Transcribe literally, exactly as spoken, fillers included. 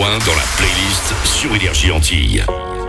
numéro un dans la playlist sur Énergie Antilles.